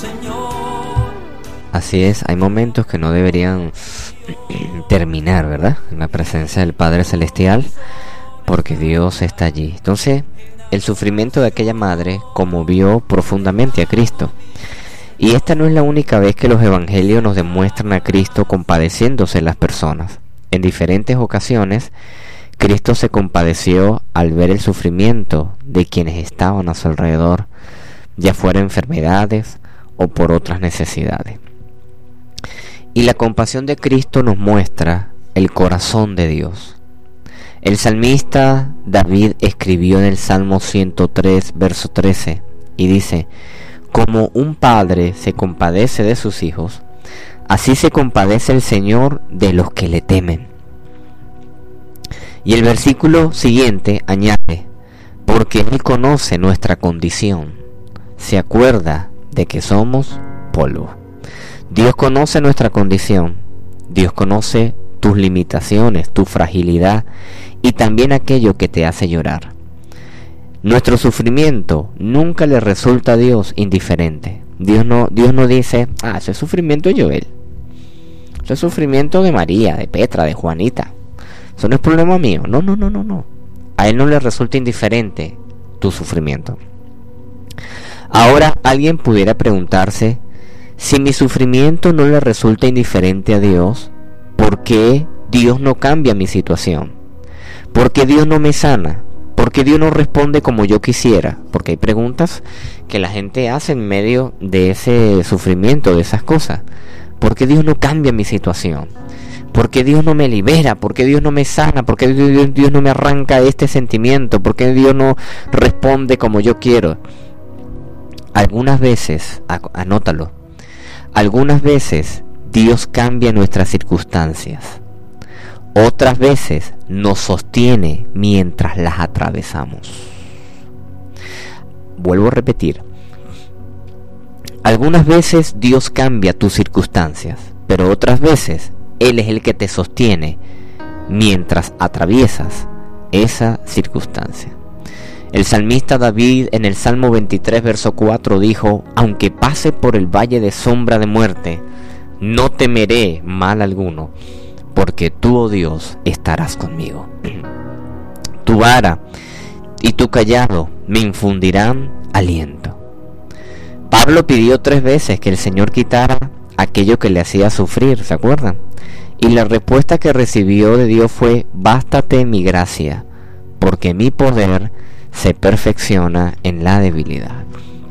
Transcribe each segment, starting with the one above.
Así es, hay momentos que no deberían terminar, ¿verdad? En la presencia del Padre Celestial, porque Dios está allí. Entonces, el sufrimiento de aquella madre conmovió profundamente a Cristo. Y esta no es la única vez que los evangelios nos demuestran a Cristo compadeciéndose de las personas. En diferentes ocasiones, Cristo se compadeció al ver el sufrimiento de quienes estaban a su alrededor, ya fuera enfermedades o por otras necesidades. Y la compasión de Cristo nos muestra el corazón de Dios. El salmista David escribió en el Salmo 103, verso 13, y dice: como un padre se compadece de sus hijos, así se compadece el Señor de los que le temen. Y el versículo siguiente añade: porque Él conoce nuestra condición, se acuerda de que somos polvo. Dios conoce nuestra condición, Dios conoce tus limitaciones, tu fragilidad y también aquello que te hace llorar. Nuestro sufrimiento nunca le resulta a Dios indiferente. Dios no dice: ese es sufrimiento de Joel, ese es sufrimiento de María, de Petra, de Juanita, eso no es problema mío. No. A Él no le resulta indiferente tu sufrimiento. Ahora alguien pudiera preguntarse: si mi sufrimiento no le resulta indiferente a Dios, ¿por qué Dios no cambia mi situación? ¿Por qué Dios no me sana? ¿Por qué Dios no responde como yo quisiera? Porque hay preguntas que la gente hace en medio de ese sufrimiento, de esas cosas. ¿Por qué Dios no cambia mi situación? ¿Por qué Dios no me libera? ¿Por qué Dios no me sana? ¿Por qué Dios no me arranca este sentimiento? ¿Por qué Dios no responde como yo quiero? Algunas veces, anótalo, algunas veces Dios cambia nuestras circunstancias. Otras veces nos sostiene mientras las atravesamos. Vuelvo a repetir. Algunas veces Dios cambia tus circunstancias, pero otras veces Él es el que te sostiene mientras atraviesas esa circunstancia. El salmista David en el Salmo 23, verso 4 dijo: aunque pase por el valle de sombra de muerte, no temeré mal alguno, porque tú, oh Dios, estarás conmigo. Tu vara y tu cayado me infundirán aliento. Pablo pidió 3 veces que el Señor quitara aquello que le hacía sufrir, ¿se acuerdan? Y la respuesta que recibió de Dios fue: bástate mi gracia, porque mi poder se perfecciona en la debilidad.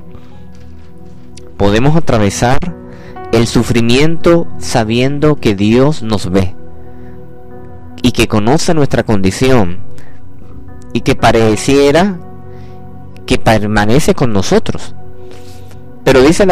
Podemos atravesar el sufrimiento sabiendo que Dios nos ve y que conoce nuestra condición y que pareciera que permanece con nosotros. Pero dice la